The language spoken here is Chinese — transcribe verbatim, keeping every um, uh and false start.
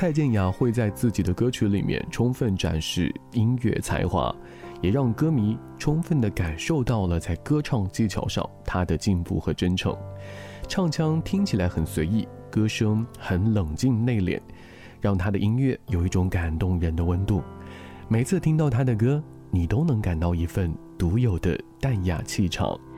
蔡健雅会在自己的歌曲里面充分展示音乐才华，也让歌迷充分地感受到了在歌唱技巧上她的进步和真诚。唱腔听起来很随意，歌声很冷静内敛，让她的音乐有一种感动人的温度。每次听到她的歌，你都能感到一份独有的淡雅气场。